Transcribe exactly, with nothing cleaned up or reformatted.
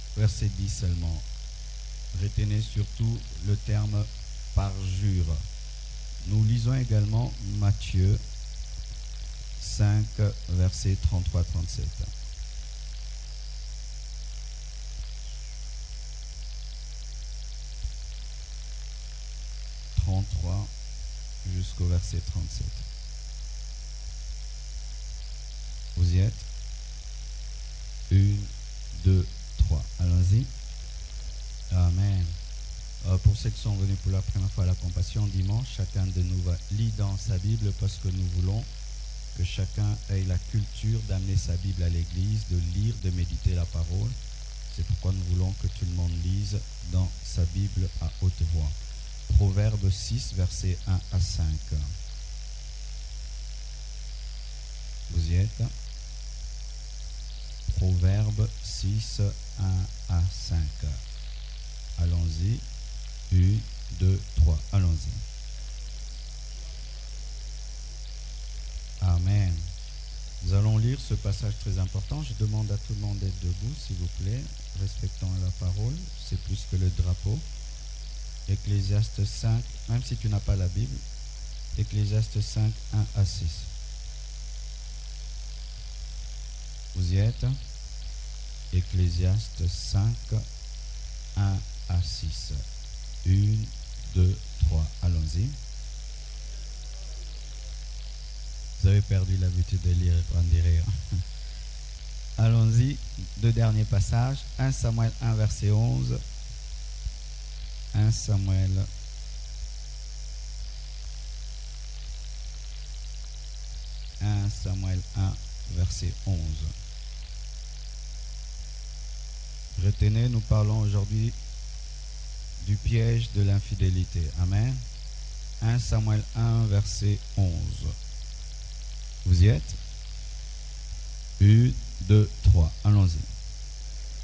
verset dix seulement. Retenez surtout le terme parjure. Nous lisons également Matthieu cinq, versets trente-trois à trente-sept. trente-trois jusqu'au verset trente-sept. Vous y êtes? Une, deux, trois. Allons-y. Amen. Euh, pour ceux qui sont venus pour la première fois à la compassion dimanche, chacun de nous va lire dans sa Bible parce que nous voulons que chacun ait la culture d'amener sa Bible à l'église, de lire, de méditer la parole. C'est pourquoi nous voulons que tout le monde lise dans sa Bible à haute voix. Proverbe six, versets un à cinq. Vous y êtes? Proverbe six, un à cinq. Allons-y. Une, deux, trois. Allons-y. Amen. Nous allons lire ce passage très important. Je demande à tout le monde d'être debout, s'il vous plaît. Respectons la parole. C'est plus que le drapeau. Ecclésiaste cinq, même si tu n'as pas la Bible. Ecclésiaste cinq, un à six. Vous y êtes? Ecclésiaste cinq, un à six. Une, deux, trois. Allons-y. Vous avez perdu l'habitude de lire et prendre des rires. Allons-y. Deux derniers passages. un Samuel un, verset onze. un Samuel un Samuel un, verset onze. Retenez, nous parlons aujourd'hui du piège de l'infidélité. Amen. un Samuel un, verset onze. Vous y êtes? Une, deux, trois. Allons-y.